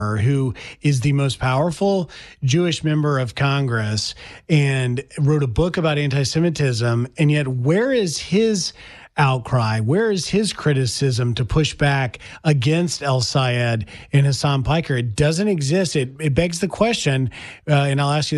who is the most powerful Jewish member of Congress and wrote a book about anti-Semitism. And yet, where is his outcry? Where is his criticism to push back against El Sayed and Hassan Piker? It doesn't exist. It begs the question, and I'll ask you